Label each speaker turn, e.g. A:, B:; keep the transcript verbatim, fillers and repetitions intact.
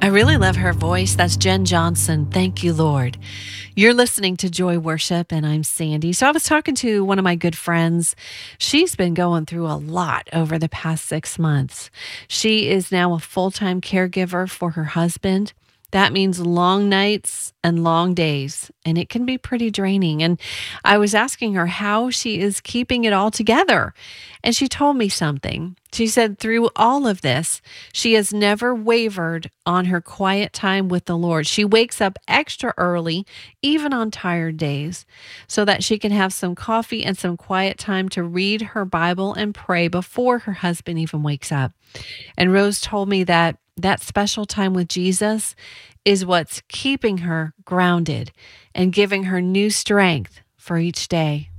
A: I really love her voice. That's Jen Johnson. Thank you, Lord. You're listening to Joy Worship, and I'm Sandy. So I was talking to one of my good friends. She's been going through a lot over the past six months. She is now a full-time caregiver for her husband. That means long nights and long days, and it can be pretty draining. And I was asking her how she is keeping it all together. And she told me something. She said through all of this, she has never wavered on her quiet time with the Lord. She wakes up extra early, even on tired days, so that she can have some coffee and some quiet time to read her Bible and pray before her husband even wakes up. And Rose told me that that special time with Jesus is what's keeping her grounded and giving her new strength for each day.